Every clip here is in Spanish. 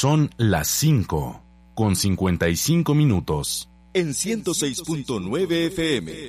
Son las 5:55. En 106.9 FM.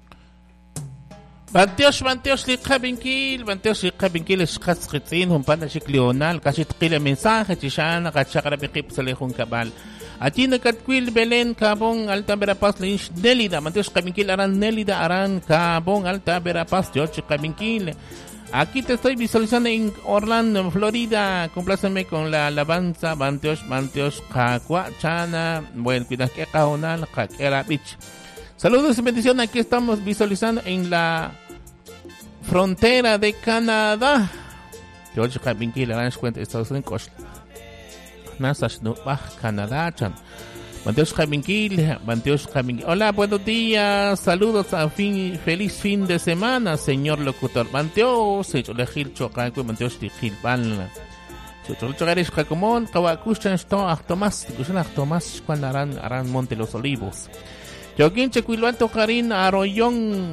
Banteos liqabinkil esqasqitzin humpana shiklional kashitqila mensaje chishana kachaqra biqip salejun kabal. Atina katkwil Belén Cabón Alta Verapaz Linch Nélida Banteos qabinkil aran Nélida aran Cabón Alta Verapaz George qabinkil. Aquí te estoy visualizando en Orlando, Florida. Complácenme con la alabanza Banteos Qaqua Chana. Bueno, cuidado que cajonal Qaqera Beach. Saludos y bendiciones. Aquí estamos visualizando en la frontera de Canadá. George Qabinkil la gran cuenta Estados Unidos. Nasas no Canadá chan. Banteos Qabinkil. Hola, buenos días. Saludos a feliz fin de semana, señor locutor. Banteos, lejil choqaqui, Banteos tijil ban. Choqares Qacomón, Kawakushan sto Tomás, Tomás cuando harán Monte los Olivos. Joaquín Checuilbanto Karin Arroyo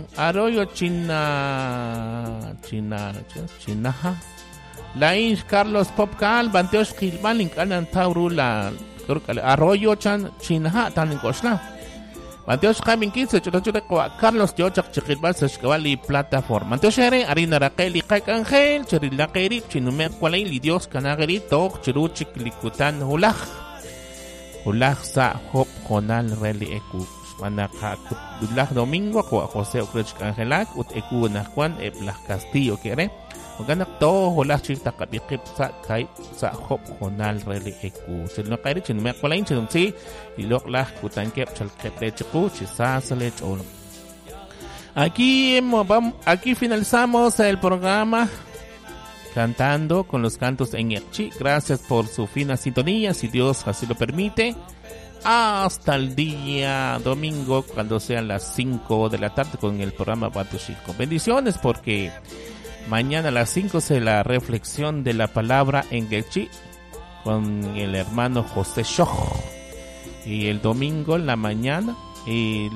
Chinaja Lain Carlos Popcal Banteos Gilban Anan Taurula Arroyo Chan Chinaja Tan Kosla Banteos Qabinkil Carlos George Chikilban Sashkawali plataforma Banteos Arina Raquel Angel Chirilakeri Chinumer Kualay Dios Canageri Tok Chiruchik Likutan Hulaj Sa Hop Konal Reli Eku Manaka Dullah Domingo ko Jose Ocrech Angelak ut eku na Juan Eblah Castillo kere maganak to hola chita kabikip sa kay sa hop honal reli eku sino kay chin me kolain chin si ilok lah kutan kep chal keple chiku chisa sale chol. Aquí finalizamos el programa cantando con los cantos en Erchi. Gracias por su fina sintonía, si Dios así lo permite. Hasta el día domingo cuando sean las 5 de la tarde con el programa Batushiko. Bendiciones porque mañana a las 5 será la reflexión de la palabra en Gechi con el hermano José Shoch. Y el domingo en la mañana y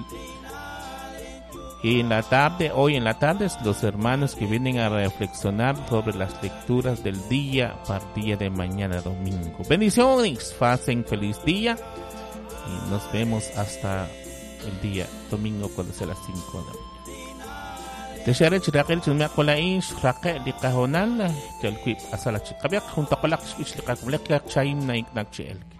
en la tarde, hoy en la tarde, los hermanos que vienen a reflexionar sobre las lecturas del día para el día de mañana domingo. Bendiciones, pasen feliz día. Y nos vemos hasta el día domingo cuando sea las 5 de la mañana. Teshare chiraqel chumia kolain shraqe liqahonal telquip asala chikabiak junto con la chikakumlek chaim naik nakchel.